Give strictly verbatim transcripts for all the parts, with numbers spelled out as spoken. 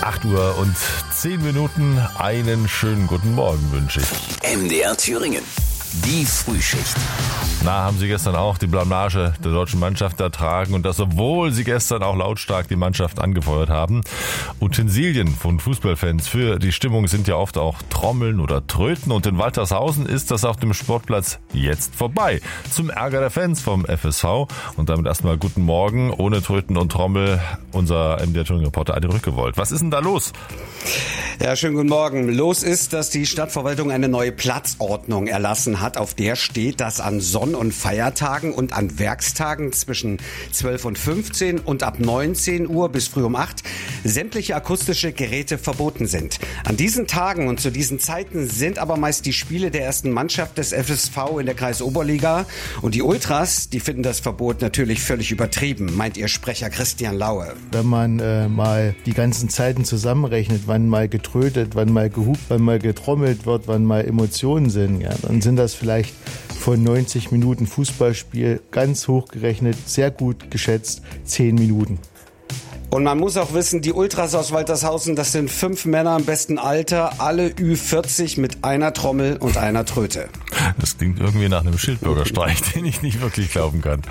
acht Uhr und zehn Minuten. Einen schönen guten Morgen wünsche ich. M D R Thüringen. Die Frühschicht. Na, haben Sie gestern auch die Blamage der deutschen Mannschaft ertragen und das, obwohl Sie gestern auch lautstark die Mannschaft angefeuert haben. Utensilien von Fußballfans für die Stimmung sind ja oft auch Trommeln oder Tröten und in Waltershausen ist das auf dem Sportplatz jetzt vorbei. Zum Ärger der Fans vom F S V und damit erstmal guten Morgen. Ohne Tröten und Trommel unser M D R Thüringen Reporter Adi Rückgewollt. Was ist denn da los? Ja, schönen guten Morgen. Los ist, dass die Stadtverwaltung eine neue Platzordnung erlassen hat, auf der steht, dass an Sonn- und Feiertagen und an Werkstagen zwischen zwölf und fünfzehn und ab neunzehn Uhr bis früh um acht sämtliche akustische Geräte verboten sind. An diesen Tagen und zu diesen Zeiten sind aber meist die Spiele der ersten Mannschaft des F S V in der Kreisoberliga und die Ultras, die finden das Verbot natürlich völlig übertrieben, meint ihr Sprecher Christian Laue. Wenn man äh, mal die ganzen Zeiten zusammenrechnet, wann mal getrötet, wann mal gehupt, wann mal getrommelt wird, wann mal Emotionen sind, ja, dann sind das vielleicht von neunzig Minuten Fußballspiel ganz hochgerechnet, sehr gut geschätzt, zehn Minuten. Und man muss auch wissen, die Ultras aus Waltershausen, das sind fünf Männer im besten Alter, alle Ü vierzig mit einer Trommel und einer Tröte. Das klingt irgendwie nach einem Schildbürgerstreich, den ich nicht wirklich glauben kann.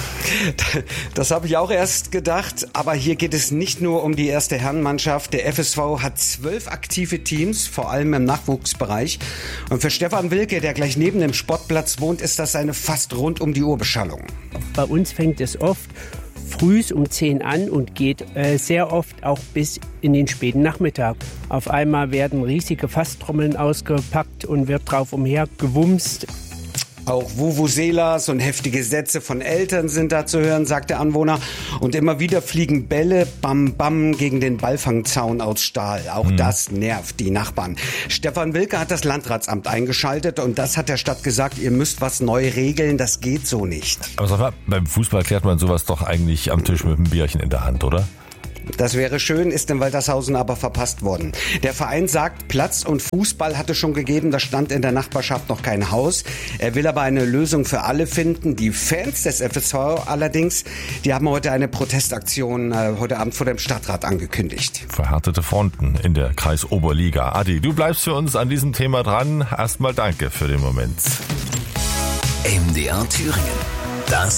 Das habe ich auch erst gedacht, aber hier geht es nicht nur um die erste Herrenmannschaft. Der F S V hat zwölf aktive Teams, vor allem im Nachwuchsbereich. Und für Stefan Wilke, der gleich neben dem Sportplatz wohnt, ist das eine fast rund um die Uhr Beschallung. Bei uns fängt es oft frühs um zehn an und geht äh, sehr oft auch bis in den späten Nachmittag. Auf einmal werden riesige Fasstrommeln ausgepackt und wird drauf umher gewumst. Auch Vuvuzelas und heftige Sätze von Eltern sind da zu hören, sagt der Anwohner. Und immer wieder fliegen Bälle, bam, bam, gegen den Ballfangzaun aus Stahl. Auch mhm. das nervt die Nachbarn. Stefan Wilke hat das Landratsamt eingeschaltet und das hat der Stadt gesagt, ihr müsst was neu regeln, das geht so nicht. Aber sag mal, beim Fußball klärt man sowas doch eigentlich am Tisch mit einem Bierchen in der Hand, oder? Das wäre schön, ist in Waltershausen aber verpasst worden. Der Verein sagt, Platz und Fußball hatte schon gegeben, da stand in der Nachbarschaft noch kein Haus. Er will aber eine Lösung für alle finden. Die Fans des F S V allerdings, die haben heute eine Protestaktion äh, heute Abend vor dem Stadtrat angekündigt. Verhärtete Fronten in der Kreisoberliga. Adi, du bleibst für uns an diesem Thema dran. Erstmal danke für den Moment. M D R Thüringen. Das